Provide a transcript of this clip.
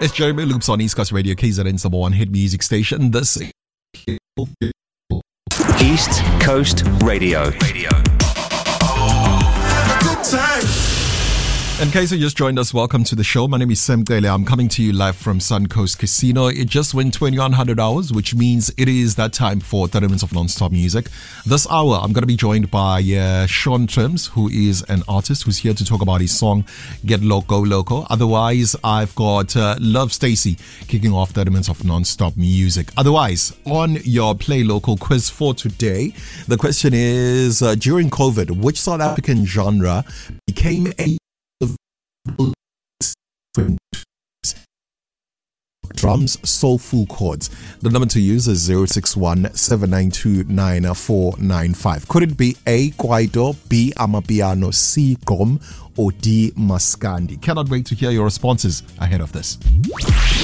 It's Jeremy Loops on East Coast Radio, KZN's number one hit music station. This East Coast Radio. Good time. In case you just joined us, welcome to the show. My name is Sam Gele. I'm coming to you live from Suncoast Casino. It just went 2100 hours, which means it is that time for 30 minutes of non-stop music. This hour, I'm going to be joined by Sean Trims, who is an artist who's here to talk about his song, Get Loco Loco. Otherwise, I've got Love Stacy kicking off 30 minutes of non-stop music. Otherwise, on your Play Local quiz for today, the question is, during COVID, which South African genre became a drums, soulful chords? The number to use is 061-792-9495. Could it be A, Kwaito, B, Amapiano, C, Gom, or D, Maskandi? Cannot wait to hear your responses ahead of this.